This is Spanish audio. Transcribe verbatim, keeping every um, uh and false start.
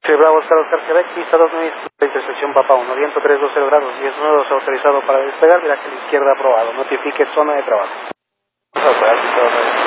Sí, Bravo, Oscar, Oscar, Quebec, pista dos nueve, intersección Papa uno, viento tres dos cero grados, diez nueve, autorizado para despegar, viraje a la izquierda aprobado, notifique zona de trabajo. Vamos a parar,